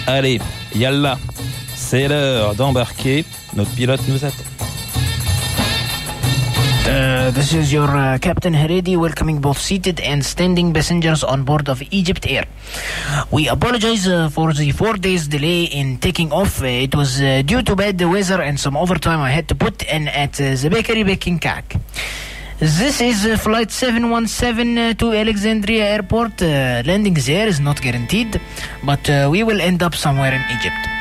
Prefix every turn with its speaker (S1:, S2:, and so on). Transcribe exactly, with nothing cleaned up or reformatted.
S1: Allez, yallah, c'est l'heure d'embarquer. Notre pilote nous attend.
S2: Uh, this is your uh, Captain Heredi welcoming both seated and standing passengers on board of Egypt Air. We apologize uh, for the four days delay in taking off. Uh, it was uh, due to bad weather and some overtime I had to put in at uh, the bakery baking cake. This is uh, flight seven one seven uh, to Alexandria Airport. Uh, landing there is not guaranteed, but uh, we will end up somewhere in Egypt.